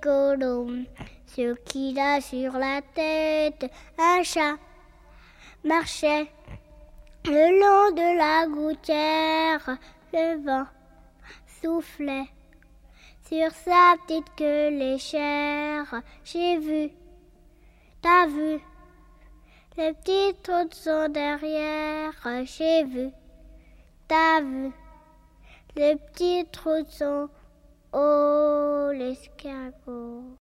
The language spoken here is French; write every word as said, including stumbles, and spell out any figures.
Colombe, ce qu'il a sur la tête, un chat, marchait le long de la gouttière. Le vent soufflait sur sa petite queue légère. J'ai vu, t'as vu, les petits trous de son derrière. J'ai vu, t'as vu, les petits trous de son haut, l'escargot.